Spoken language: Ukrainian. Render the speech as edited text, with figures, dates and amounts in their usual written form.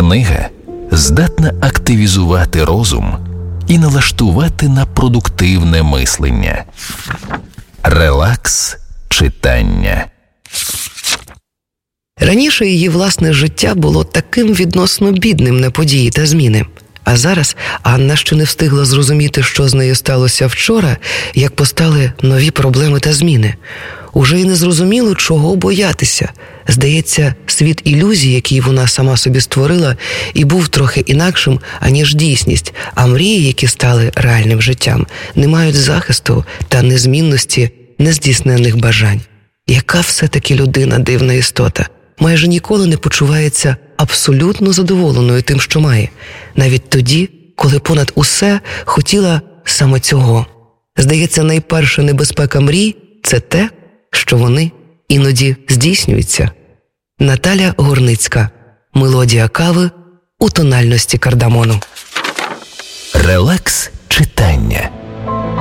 Книга здатна активізувати розум і налаштувати на продуктивне мислення. Релакс читання. Раніше її власне життя було таким відносно бідним на події та зміни. А зараз Анна ще не встигла зрозуміти, що з нею сталося вчора, як постали нові проблеми та зміни. Уже й не зрозуміло, чого боятися. Здається, світ ілюзій, який вона сама собі створила, і був трохи інакшим, аніж дійсність, а мрії, які стали реальним життям, не мають захисту та незмінності нездійснених бажань. Яка все-таки людина дивна істота? Майже ніколи не почувається абсолютно задоволеною тим, що має. Навіть тоді, коли понад усе хотіла саме цього. Здається, найперша небезпека мрій – це те, що вони іноді здійснюються. Наталя Горницька. Мелодія кави у тональності кардамону. Релакс